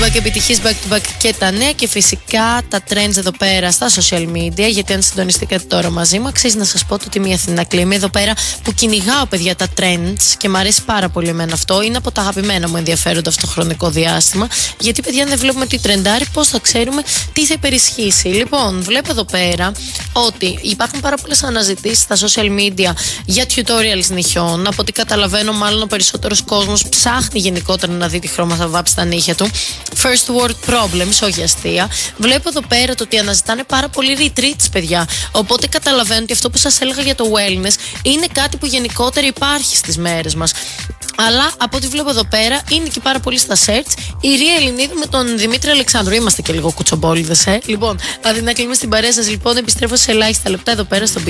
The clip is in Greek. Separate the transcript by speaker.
Speaker 1: back-to-back επιτυχίες, back-to-back και τα νέα και φυσικά τα trends εδώ πέρα στα social media. Γιατί αν συντονιστήκατε τώρα μαζί μου, αξίζει να σας πω ότι είμαι η Αθηνά Κλήμη εδώ πέρα που κυνηγάω, παιδιά, τα trends και μου αρέσει πάρα πολύ εμένα αυτό. Είναι από τα αγαπημένα μου ενδιαφέροντα αυτό το χρονικό διάστημα. Γιατί, παιδιά, αν δεν βλέπουμε τι τρεντάρει, πώς θα ξέρουμε τι θα υπερισχύσει. Λοιπόν, βλέπω εδώ πέρα ότι υπάρχουν πάρα πολλές αναζητήσεις στα social media για tutorials νυχιών. Από ό,τι καταλαβαίνω, μάλλον ο περισσότερος κόσμος ψάχνει γενικότερα να δει τι χρώμα θα βάψει τα νύχια του. First world problems, όχι αστεία. Βλέπω εδώ πέρα το ότι αναζητάνε πάρα πολύ retreats, παιδιά. Οπότε καταλαβαίνω ότι αυτό που σας έλεγα για το wellness είναι κάτι που γενικότερα υπάρχει στις μέρες μας. Αλλά από ό,τι βλέπω εδώ πέρα είναι και πάρα πολύ στα search η Ρία Ελληνίδου με τον Δημήτρη Αλεξάνδρου. Είμαστε και λίγο κουτσομπόλιδες, Λοιπόν, Αθηνά Κλήμη στην παρέα σας, λοιπόν. Επιστρέφω σε ελάχιστα λεπτά εδώ πέρα στο